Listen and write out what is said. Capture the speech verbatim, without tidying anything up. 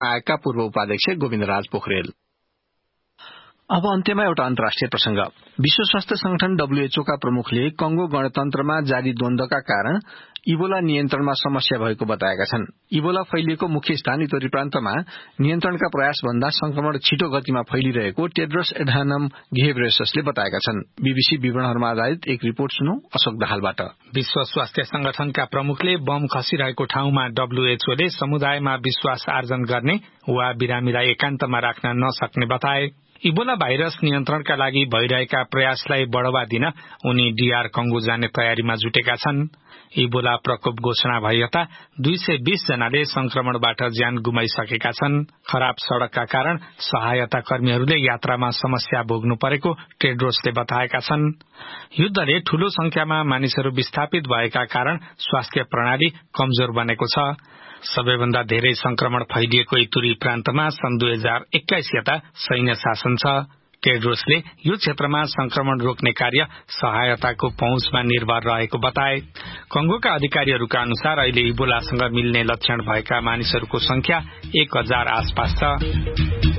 आयोगका पूर्व उपाध्यक्ष गोविन्दराज पोखरेल। अब अन्त्यमा एउटा अन्तर्राष्ट्रिय प्रसंग। विश्व स्वास्थ्य संगठन डब्ल्यूएचओ का प्रमुखले कंगो गणतन्त्रमा जारी द्वन्द्वका कारण इबोला नियन्त्रणमा समस्या भएको बताएका छन्। इबोला फैलिएको मुख्य स्थान इतोरी प्रान्तमा नियन्त्रणका प्रयास भन्दा संक्रमण छिटो गतिमा फैलिरहेको टेड्रोस एडानम घेब्रेयससले बताएका छन्। बीबीसी विवरणहरूमा आधारित एक रिपोर्ट सुनौ अशोक दाहालबाट। विश्व स्वास्थ्य संगठनका प्रमुखले बम खसिरहेको ठाउँमा डब्ल्यूएचओले समुदायमा विश्वास आर्जन गर्ने वा बिरामीलाई एकान्तमा राख्न नसक्ने बताए। इबोला भाइरस नियन्त्रणका लागि भइरहेका प्रयासलाई बढ़ावा दिन उनी डीआर कंगो जाने तयारीमा जुटेका छन्। इबोला प्रकोप घोषणा भएता दुई सय बीस जनाले संक्रमणबाट ज्यान गुमाइसकेका छन्। खराब सड़कका कारण सहायता कर्मीहरूले यात्रामा समस्या भोग्नु परेको टेड्रोसले बताएका छन्। युद्धले ठूलो संख्यामा मानिसहरू विस्थापित भएका कारण स्वास्थ्य प्रणाली कमजोर बनेको छ। सबैभन्दा धेरै संक्रमण फैलिएको इतुरी प्रान्तमा सन् दुई हजार एक्काइस यता सैन्य शासन छ। टेड्रोसले यो क्षेत्रमा संक्रमण रोक्ने कार्य सहायताको पहुँचमा निर्भर रहेको बताए। कंगोका अधिकारीहरूका अनुसार अहिले इबोलासँग मिल्ने लक्षण भएका मानिसहरूको संख्या एक हजार आसपास छ।